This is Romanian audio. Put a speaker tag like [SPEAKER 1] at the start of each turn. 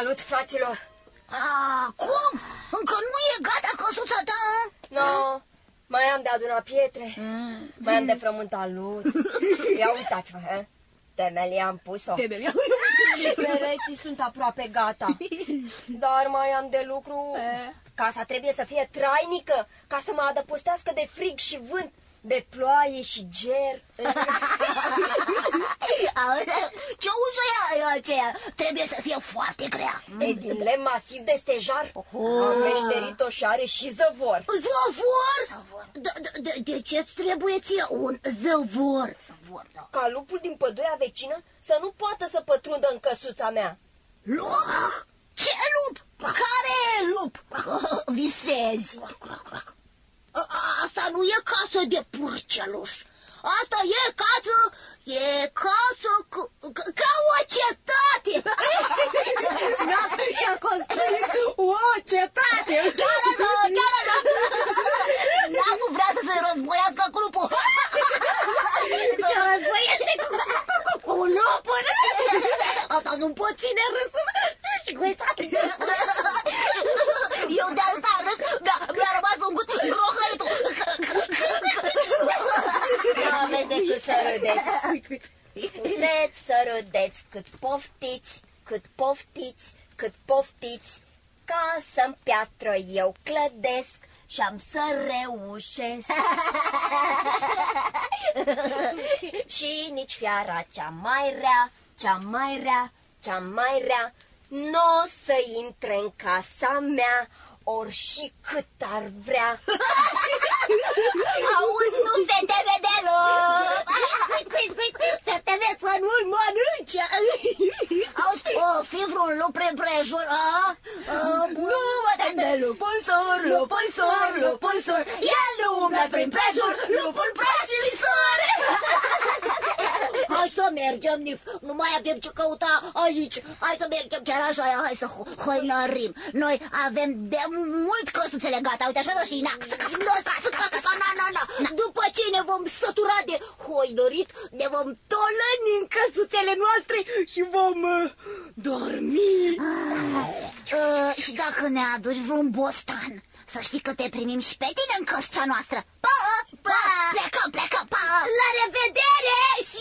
[SPEAKER 1] Salut, fraților!
[SPEAKER 2] Cum? Încă nu e gata căsuța ta?
[SPEAKER 1] No, mai am de adunat pietre, mai am de frământat lut. Ia uitați-vă, he? Temelia am pus-o. Și pereții sunt aproape gata. Dar mai am de lucru. Casa trebuie să fie trainică, ca să mă adăpostească de frig și vânt, de ploaie și ger.
[SPEAKER 2] Ce ușă e aceea? Trebuie să fie foarte grea.
[SPEAKER 1] E din lemn masiv de stejar. Am meșterit-o și are și zăvor.
[SPEAKER 2] Zăvor? De ce-ți trebuie ție un zăvor?
[SPEAKER 1] Ca lupul din pădurea vecină să nu poată să pătrundă în căsuța mea.
[SPEAKER 2] Lup? Ce lup? Care lup? Visezi. Asta nu e casă de purceluș. Asta e casă ca o cetate.
[SPEAKER 3] Și-a construit o cetate.
[SPEAKER 2] Chiar N-am vrea să se războiască cu lupul.
[SPEAKER 3] Se războiește cu lupul.
[SPEAKER 2] Asta nu pot ține râsul. Și uitați. Eu de atâta râs, dar mi-a rămas un gust grohăitul.
[SPEAKER 1] Nu aveți decât să râdeți. Puteți să râdeți cât poftiți, cât poftiți, cât poftiți. Casă-n piatră eu clădesc și am să reușesc. Și nici fiara cea mai rea, cea mai rea, n-o să intre în casa mea, ori și cât ar vrea.
[SPEAKER 2] Auzi, nu se teme deloc. Se teme să nu-l mănânce. Auzi, o fi vreun lup prin prejur?
[SPEAKER 1] Nu mă tem de lupul sur, lupul sur, lupul sur. El nu umblă prin prejur, lupul prăjitor.
[SPEAKER 2] Hai să mergem, Nif, nu mai avem ce căuta aici. Hai să mergem, chiar așa, hai să hoinărim. Noi avem de mult căsuțele gata, uite așa și după ce ne vom sătura de hoinărit, ne vom tolăni în căsuțele noastre și vom dormi. Și dacă ne aduci vreun bostan, să știi că te primim și pe tine în căsuța noastră. Pa! Plecăm, pa! La revedere!